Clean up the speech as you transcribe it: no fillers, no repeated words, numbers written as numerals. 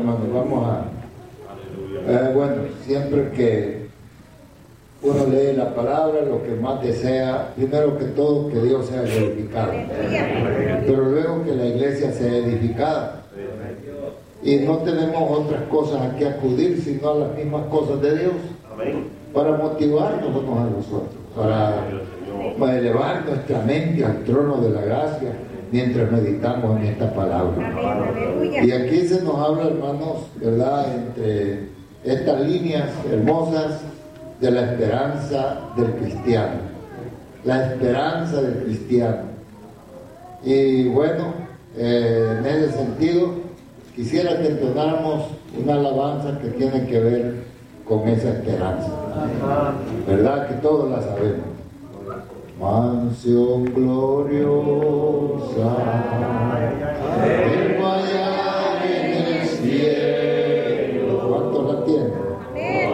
hermanos, vamos a... bueno, siempre que uno lee la palabra, lo que más desea, primero que todo, que Dios sea glorificado, pero luego que la iglesia sea edificada. Y no tenemos otras cosas a que acudir, sino a las mismas cosas de Dios, para motivarnos unos a los otros, para elevar nuestra mente al trono de la gracia, mientras meditamos en esta palabra. Y aquí se nos habla, hermanos, ¿verdad?, entre estas líneas hermosas de la esperanza del cristiano. La esperanza del cristiano. Y bueno, en ese sentido, quisiera que entonáramos una alabanza que tiene que ver con esa esperanza. ¿Verdad? Que todos la sabemos. Mansión gloriosa, tengo allá en el cielo. ¿Cuántos la tienen?